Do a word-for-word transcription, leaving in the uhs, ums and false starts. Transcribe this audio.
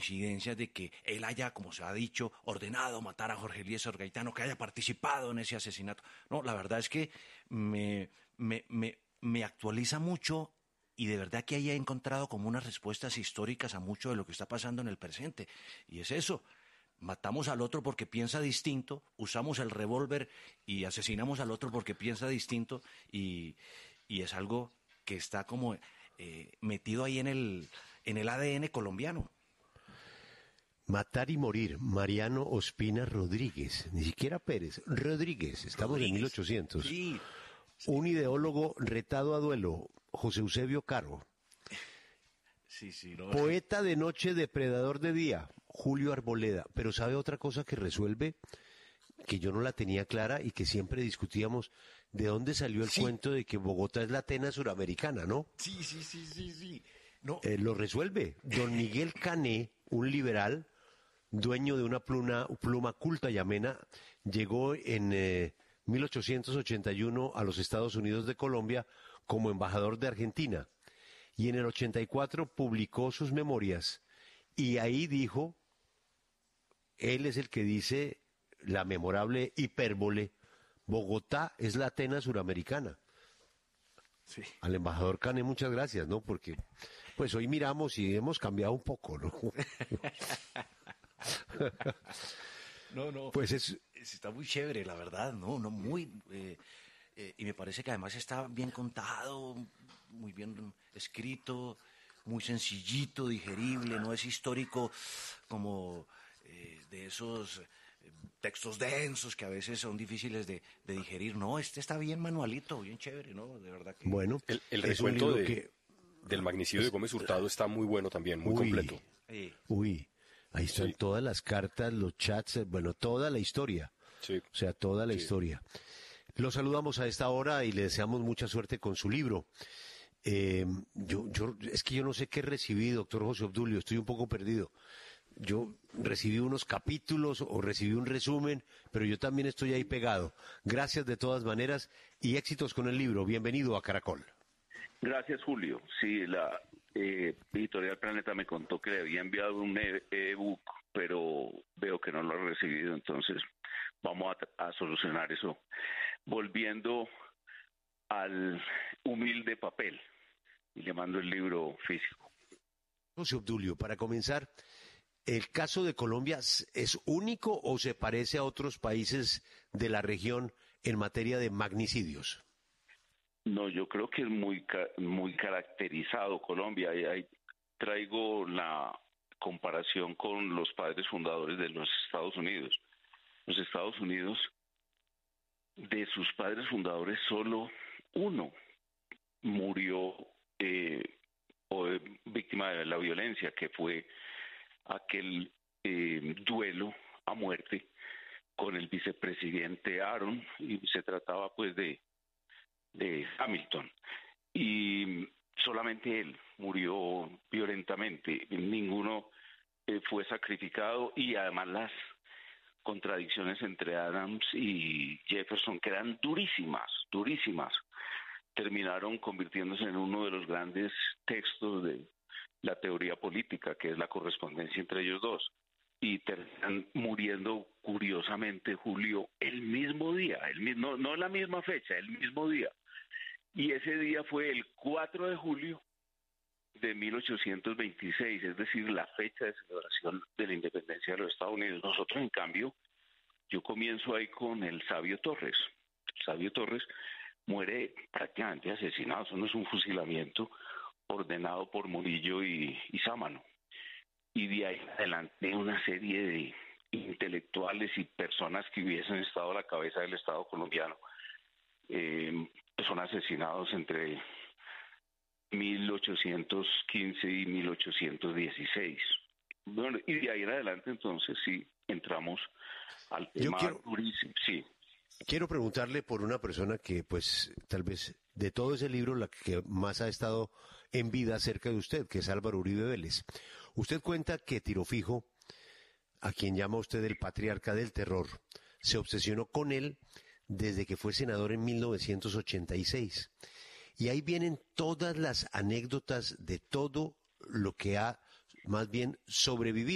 coincidencias de que él haya, como se ha dicho, ordenado matar a Jorge Eliezer Gaitano, que haya participado en ese asesinato. No, la verdad es que me, me, me, me actualiza mucho y de verdad que ahí he encontrado como unas respuestas históricas a mucho de lo que está pasando en el presente. Y es eso. Matamos al otro porque piensa distinto, usamos el revólver y asesinamos al otro porque piensa distinto y, y es algo que está como eh, metido ahí en el, en el A D N colombiano. Matar y morir, Mariano Ospina Rodríguez, ni siquiera Pérez, Rodríguez, estamos Rodríguez. en mil ochocientos. Sí. Un ideólogo retado a duelo, José Eusebio Caro. Sí, sí, no, Poeta de noche, depredador de día, Julio Arboleda. Pero ¿sabe otra cosa que resuelve? Que yo no la tenía clara y que siempre discutíamos. ¿De dónde salió el sí. cuento de que Bogotá es la Atenas suramericana, no? Sí, sí, sí, sí, sí. No. Eh, lo resuelve. Don Miguel Cané, un liberal, dueño de una pluma, pluma culta y amena, llegó en eh, mil ochocientos ochenta y uno a los Estados Unidos de Colombia como embajador de Argentina. Y en el ochenta y cuatro publicó sus memorias y ahí dijo, él es el que dice la memorable hipérbole, Bogotá es la Atenas suramericana. Sí. Al embajador Cané muchas gracias, ¿no? Porque pues hoy miramos y hemos cambiado un poco, ¿no? No, no. Pues es... Está muy chévere, la verdad, ¿no? No, muy... Eh, eh, y me parece que además está bien contado, muy bien escrito, muy sencillito, digerible, no es histórico como eh, de esos eh, textos densos que a veces son difíciles de, de digerir. No, este está bien manualito, bien chévere, ¿no? De verdad que... Bueno, El, el es un recuento libro de, que... del magnicidio de Gómez Hurtado está muy bueno también, muy Uy, completo. Eh, Uy, ahí están Sí. todas las cartas, los chats, eh, bueno, toda la historia. Sí. O sea, toda la Sí. historia. Lo saludamos a esta hora y le deseamos mucha suerte con su libro. Eh, yo, yo, es que yo no sé qué recibí, doctor José Obdulio, estoy un poco perdido. Yo recibí unos capítulos o recibí un resumen, pero yo también estoy ahí pegado. Gracias de todas maneras y éxitos con el libro. Bienvenido a Caracol. Gracias, Julio. Sí, la eh, editorial Planeta me contó que le había enviado un e- ebook, pero veo que no lo ha recibido, entonces vamos a, a solucionar eso. Volviendo al humilde papel, y le mando el libro físico. José Obdulio, para comenzar, ¿el caso de Colombia es es único o se parece a otros países de la región en materia de magnicidios? No, yo creo que es muy ca- muy caracterizado Colombia. Ahí, ahí traigo la comparación con los padres fundadores de los Estados Unidos. Los Estados Unidos, de sus padres fundadores, solo uno murió eh, o eh, víctima de la violencia, que fue aquel eh, duelo a muerte con el vicepresidente Aaron, y se trataba pues de de Hamilton, y solamente él murió violentamente, ninguno eh, fue sacrificado, y además las contradicciones entre Adams y Jefferson, que eran durísimas, durísimas, terminaron convirtiéndose en uno de los grandes textos de la teoría política, que es la correspondencia entre ellos dos, y terminan muriendo curiosamente, Julio, el mismo día, el mismo, no, no la misma fecha, el mismo día. Y ese día fue el cuatro de julio de mil ochocientos veintiséis, es decir, la fecha de celebración de la independencia de los Estados Unidos. Nosotros, en cambio, yo comienzo ahí con el Sabio Torres. El Sabio Torres muere prácticamente asesinado, eso no es un fusilamiento ordenado por Murillo y, y Sámano. Y de ahí en adelante una serie de intelectuales y personas que hubiesen estado a la cabeza del Estado colombiano eh, son asesinados entre mil ochocientos quince y mil ochocientos dieciséis. Bueno, y de ahí en adelante entonces sí entramos al Yo tema quiero- durísimo. Sí, Quiero preguntarle por una persona que, pues, tal vez de todo ese libro, la que más ha estado en vida cerca de usted, que es Álvaro Uribe Vélez. Usted cuenta que Tiro Fijo, a quien llama usted el patriarca del terror, se obsesionó con él desde que fue senador en mil novecientos ochenta y seis. Y ahí vienen todas las anécdotas de todo lo que ha, más bien, sobrevivido.